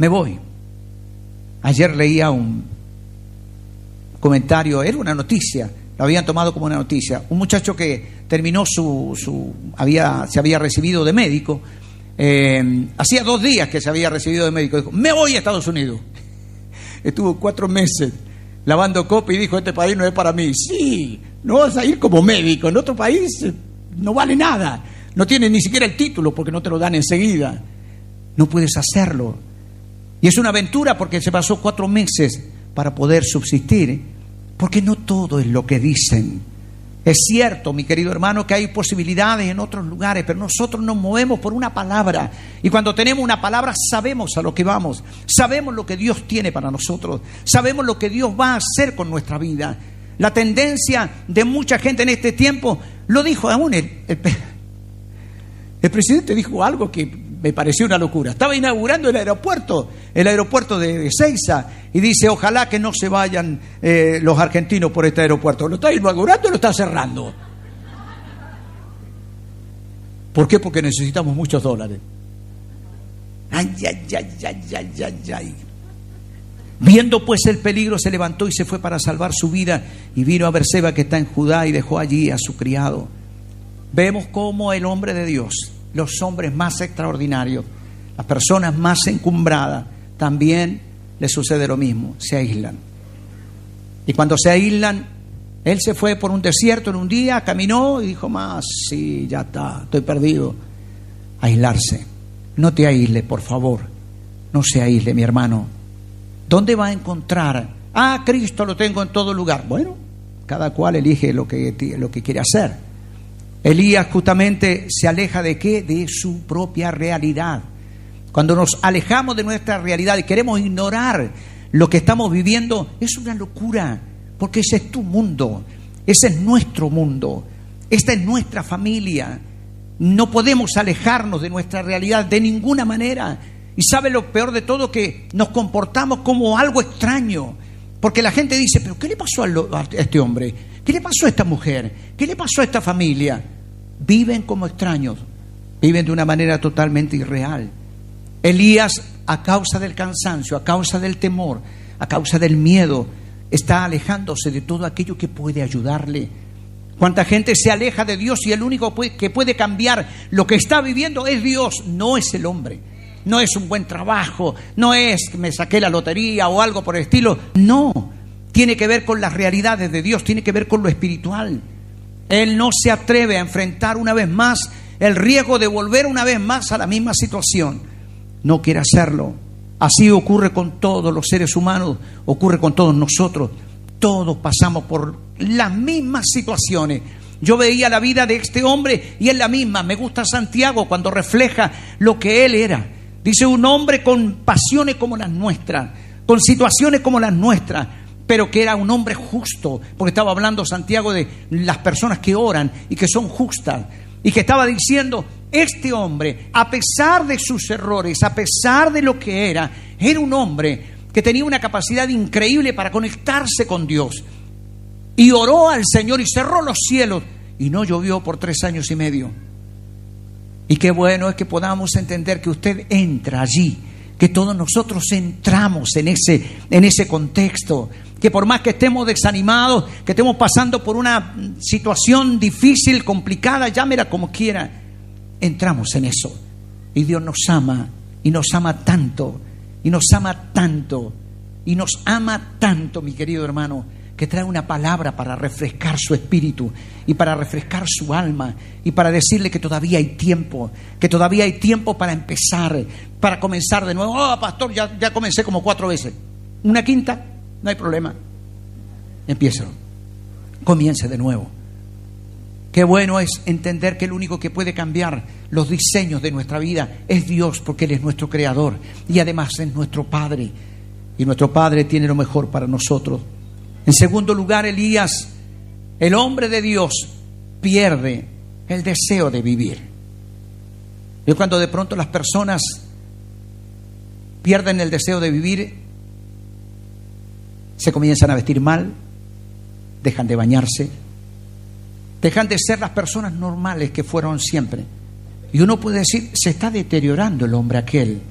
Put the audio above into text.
me voy. Ayer leía un comentario, era una noticia, lo habían tomado como una noticia. Un muchacho que terminó se había recibido de médico, hacía 2 días que se había recibido de médico, dijo, me voy a Estados Unidos. Estuvo 4 meses lavando copa y dijo, este país no es para mí. Sí, no vas a ir como médico, en otro país no vale nada, no tienes ni siquiera el título porque no te lo dan enseguida, no puedes hacerlo. Y es una aventura porque se pasó 4 meses para poder subsistir, porque no todo es lo que dicen. Es cierto, mi querido hermano, que hay posibilidades en otros lugares, pero nosotros nos movemos por una palabra. Y cuando tenemos una palabra, sabemos a lo que vamos. Sabemos lo que Dios tiene para nosotros. Sabemos lo que Dios va a hacer con nuestra vida. La tendencia de mucha gente en este tiempo, lo dijo aún el presidente dijo algo que me pareció una locura. Estaba inaugurando el aeropuerto de Ezeiza, y dice, ojalá que no se vayan los argentinos por este aeropuerto. ¿Lo está inaugurando o lo está cerrando? ¿Por qué? Porque necesitamos muchos dólares. Ay. Viendo pues el peligro, se levantó y se fue para salvar su vida, y vino a Berseba, que está en Judá, y dejó allí a su criado. Vemos cómo el hombre de Dios, los hombres más extraordinarios, las personas más encumbradas, también les sucede lo mismo, se aíslan. Y cuando se aíslan, él se fue por un desierto en un día, caminó y dijo, más, sí, ya está, estoy perdido. Aislarse. No te aísles, por favor. No se aísle, mi hermano. ¿Dónde va a encontrar? Cristo lo tengo en todo lugar. Bueno, cada cual elige lo que quiere hacer. Elías justamente se aleja ¿de qué? De su propia realidad. Cuando nos alejamos de nuestra realidad y queremos ignorar lo que estamos viviendo, es una locura, porque ese es tu mundo, ese es nuestro mundo, esta es nuestra familia. No podemos alejarnos de nuestra realidad de ninguna manera. Y sabe lo peor de todo, que nos comportamos como algo extraño, porque la gente dice, pero ¿qué le pasó a este hombre? ¿Qué le pasó a esta mujer? ¿Qué le pasó a esta familia? Viven como extraños, viven de una manera totalmente irreal. Elías, a causa del cansancio, a causa del temor, a causa del miedo, está alejándose de todo aquello que puede ayudarle. ¿Cuánta gente se aleja de Dios y el único que puede cambiar lo que está viviendo es Dios? No es el hombre, no es un buen trabajo, no es que me saqué la lotería o algo por el estilo. No, tiene que ver con las realidades de Dios, tiene que ver con lo espiritual. Él no se atreve a enfrentar una vez más el riesgo de volver una vez más a la misma situación. No quiere hacerlo. Así ocurre con todos los seres humanos, ocurre con todos nosotros. Todos pasamos por las mismas situaciones. Yo veía la vida de este hombre y es la misma. Me gusta Santiago cuando refleja lo que él era. Dice, un hombre con pasiones como las nuestras, con situaciones como las nuestras, pero que era un hombre justo, porque estaba hablando Santiago de las personas que oran y que son justas, y que estaba diciendo, este hombre, a pesar de sus errores, a pesar de lo que era un hombre que tenía una capacidad increíble para conectarse con Dios, y oró al Señor y cerró los cielos, y no llovió por 3 años y medio. Y qué bueno es que podamos entender que usted entra allí, que todos nosotros entramos en ese contexto, que por más que estemos desanimados, que estemos pasando por una situación difícil, complicada, llámela como quiera, entramos en eso. Y Dios nos ama, y nos ama tanto, y nos ama tanto, y nos ama tanto, mi querido hermano, que trae una palabra para refrescar su espíritu y para refrescar su alma y para decirle que todavía hay tiempo, para empezar, para comenzar de nuevo. Pastor, ya comencé como 4 veces. Una quinta, no hay problema. Empiézalo. Comience de nuevo. Qué bueno es entender que el único que puede cambiar los diseños de nuestra vida es Dios, porque Él es nuestro creador y además es nuestro Padre. Y nuestro Padre tiene lo mejor para nosotros. En segundo lugar, Elías, el hombre de Dios, pierde el deseo de vivir. Y cuando de pronto las personas pierden el deseo de vivir, se comienzan a vestir mal, dejan de bañarse, dejan de ser las personas normales que fueron siempre. Y uno puede decir, se está deteriorando el hombre aquel.